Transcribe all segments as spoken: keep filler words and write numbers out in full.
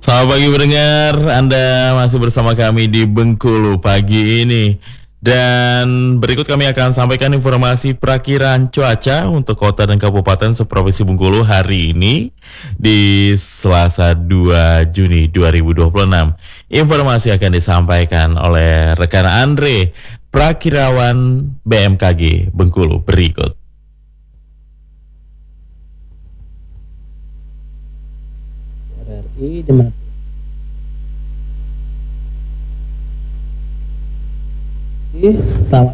Selamat pagi pendengar, Anda masih bersama kami di Bengkulu pagi ini. Dan berikut kami akan sampaikan informasi perakiraan cuaca untuk kota dan kabupaten seprovinsi Bengkulu hari ini di Selasa dua Juni dua ribu dua puluh enam. Informasi akan disampaikan oleh rekan Andre, Prakirawan B M K G Bengkulu berikut. R I di mana selamat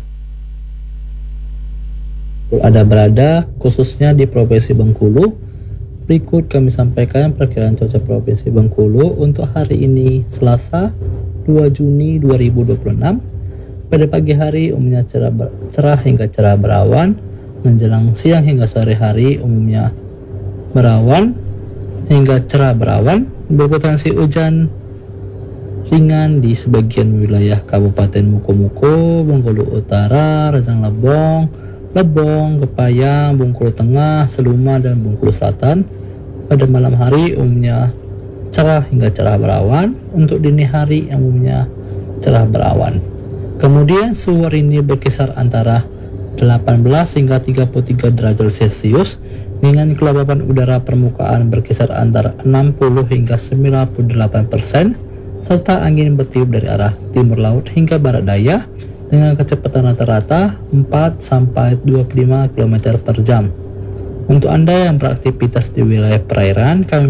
ada berada khususnya di Provinsi Bengkulu. Berikut kami sampaikan perkiraan cuaca Provinsi Bengkulu untuk hari ini Selasa dua Juni dua ribu dua puluh enam. Pada pagi hari umumnya cerah, cerah hingga cerah berawan, menjelang siang hingga sore hari umumnya berawan hingga cerah berawan, berpotensi hujan ringan di sebagian wilayah Kabupaten Muko-Muko, Bengkulu Utara, Rejang Lebong, Lebong, Kepayang, Bengkulu Tengah, Seluma, dan Bengkulu Selatan. Pada malam hari umumnya cerah hingga cerah berawan, untuk dini hari umumnya cerah berawan. Kemudian suhu hari ini berkisar antara delapan belas hingga tiga puluh tiga derajat Celcius, dengan kelembapan udara permukaan berkisar antara enam puluh hingga sembilan puluh delapan persen, serta angin bertiup dari arah timur laut hingga barat daya dengan kecepatan rata-rata empat sampai dua puluh lima kilometer per jam. Untuk Anda yang beraktivitas di wilayah perairan, kami